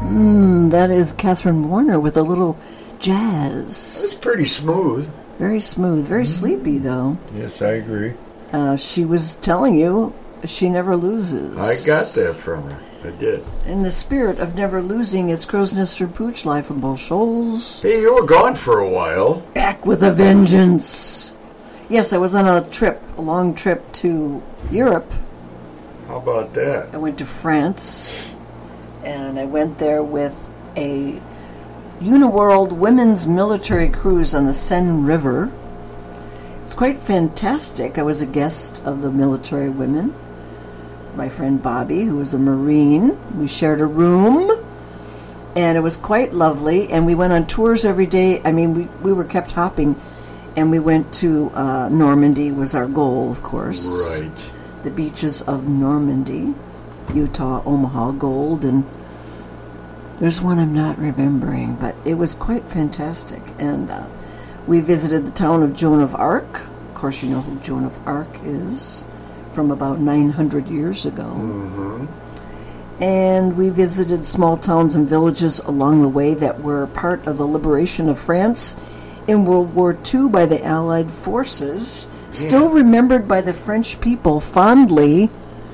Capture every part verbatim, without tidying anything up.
Mm, that is Catherine Warner with a little jazz. It's pretty smooth. Very smooth, very mm-hmm. sleepy, though. Yes, I agree. Uh, she was telling you she never loses. I got that from her. I did. In the spirit of never losing, it's Crow's Nest or Pooch live from Bull Shoals. Hey, you were gone for a while. Back with a vengeance. Yes, I was on a trip, a long trip to Europe. How about that? I went to France, and I went there with a Uniworld women's military cruise on the Seine River. It's quite fantastic. I was a guest of the military women. My friend Bobby, who was a Marine. We shared a room, and it was quite lovely. And we went on tours every day. I mean, we, we were kept hopping, and we went to uh, Normandy was our goal, of course. Right. The beaches of Normandy, Utah, Omaha, Gold, and there's one I'm not remembering, but it was quite fantastic. And uh, we visited the town of Joan of Arc. Of course, you know who Joan of Arc is, from about nine hundred years ago. Mm-hmm. And we visited small towns and villages along the way that were part of the liberation of France in World War Two by the Allied forces, yeah. Still remembered by the French people fondly.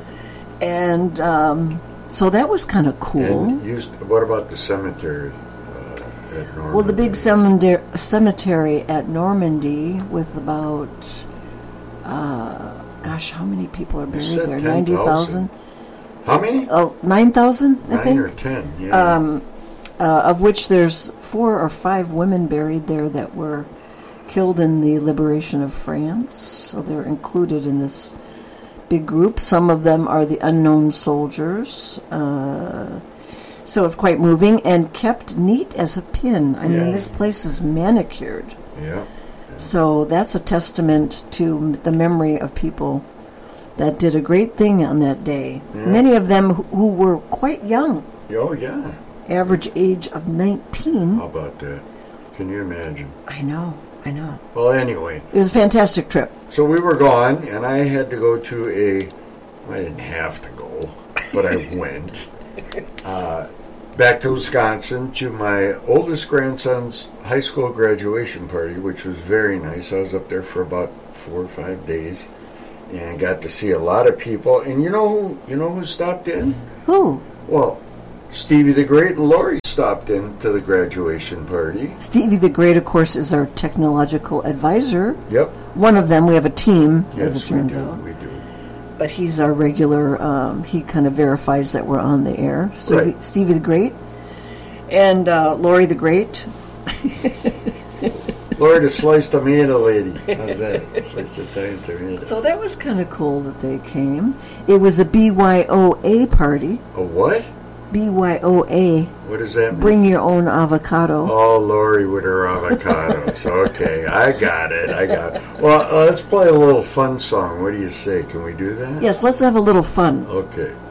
And um, so that was kind of cool. And used, what about the cemetery uh, at Normandy? Well, the big cemetery, cemetery at Normandy with about... Uh, Gosh, how many people are buried there? ninety thousand? How many? Oh, nine thousand, I Nine think. or ten, yeah. Um, uh, of which there's four or five women buried there that were killed in the liberation of France. So they're included in this big group. Some of them are the unknown soldiers. Uh, so it's quite moving and kept neat as a pin. I yeah. mean, this place is manicured. Yeah. So that's a testament to the memory of people that did a great thing on that day. Yeah. Many of them who were quite young. Oh, yeah. Average age of nineteen. How about that? Can you imagine? I know, I know. Well, anyway. It was a fantastic trip. So we were gone, and I had to go to a... I didn't have to go, but I went. Uh... Back to Wisconsin to my oldest grandson's high school graduation party, which was very nice. I was up there for about four or five days and got to see a lot of people. And you know who, you know who stopped in? Who? Well, Stevie the Great and Lori stopped in to the graduation party. Stevie the Great, of course, is our technological advisor. Yep. One of them. We have a team, yes, as it turns we do, out. we do. But he's our regular, um, he kind of verifies that we're on the air. Stevie, right. Stevie the Great. And uh, Lori the Great. Lori the Sliced Tomato Lady. How's that? Sliced Italian tomatoes. So that was kind of cool that they came. It was a B Y O A party. A what? B Y O A. What does that mean? Bring your own avocado. Oh, Lori with her avocados. Okay, I got it. I got it. Well, uh, let's play a little fun song. What do you say? Can we do that? Yes, let's have a little fun. Okay.